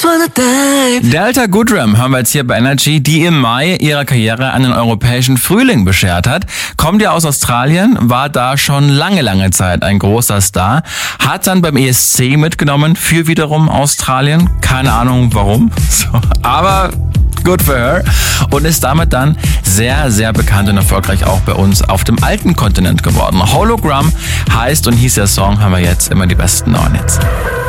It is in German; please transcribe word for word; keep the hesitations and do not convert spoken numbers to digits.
wanna dive. Delta Goodrem hören wir jetzt hier bei Energy, die im Mai ihrer Karriere einen europäischen Frühling beschert hat. Kommt ja aus Australien, war da schon lange, lange Zeit ein großer Star, hat dann beim E S C mitgenommen für wiederum Australien. Keine Ahnung warum, so, aber good for her. Und ist damit dann sehr, sehr bekannt und erfolgreich auch bei uns auf dem alten Kontinent geworden. Hologram heißt und hieß der Song, haben wir jetzt immer die besten neuen Hits.